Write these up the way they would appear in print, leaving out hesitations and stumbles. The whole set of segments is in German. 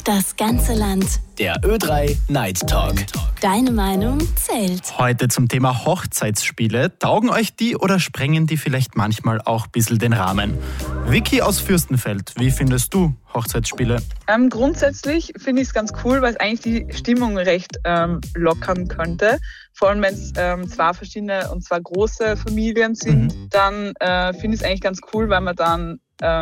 das ganze Land. Der Ö3 Night Talk. Deine Meinung zählt. Heute zum Thema Hochzeitsspiele. Taugen euch die oder sprengen die vielleicht manchmal auch ein bisschen den Rahmen? Vicky aus Fürstenfeld, wie findest du Hochzeitsspiele? Grundsätzlich finde ich es ganz cool, weil es eigentlich die Stimmung recht lockern könnte. Vor allem, wenn es zwei verschiedene und zwei große Familien sind, dann finde ich es eigentlich ganz cool, weil man dann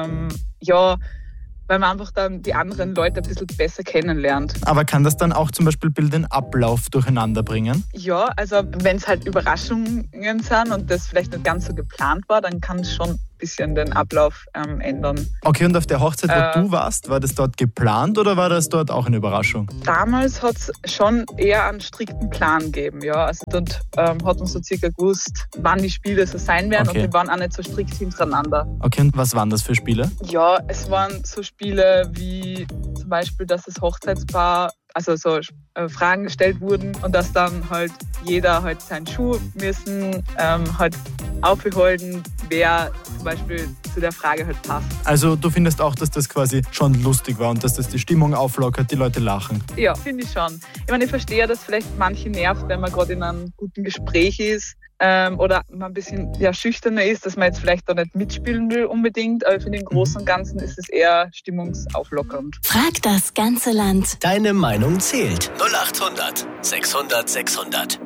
weil man einfach dann die anderen Leute ein bisschen besser kennenlernt. Aber kann das dann auch zum Beispiel den Ablauf durcheinander bringen? Ja, also wenn es halt Überraschungen sind und das vielleicht nicht ganz so geplant war, dann kann es schon ein bisschen den Ablauf ändern. Okay, und auf der Hochzeit, wo du warst, war das dort geplant oder war das dort auch eine Überraschung? Damals hat es schon eher einen strikten Plan gegeben. Ja. Also dort hat man so circa gewusst, wann die Spiele so sein werden und die waren auch nicht so strikt hintereinander. Okay, und was waren das für Spiele? Ja, es waren so Spiele wie zum Beispiel, dass das Hochzeitspaar, also so Fragen gestellt wurden und dass dann halt jeder halt seinen Schuh müssen halt aufbehalten, wer zum Beispiel zu der Frage halt passt. Also du findest auch, dass das quasi schon lustig war und dass das die Stimmung auflockert, die Leute lachen? Ja, finde ich schon. Ich meine, ich verstehe, dass vielleicht manche nervt, wenn man gerade in einem guten Gespräch ist oder man ein bisschen schüchterner ist, dass man jetzt vielleicht da nicht mitspielen will unbedingt, aber für den Großen und Ganzen ist es eher stimmungsauflockernd. Frag das ganze Land. Deine Meinung zählt. 0800 600 600.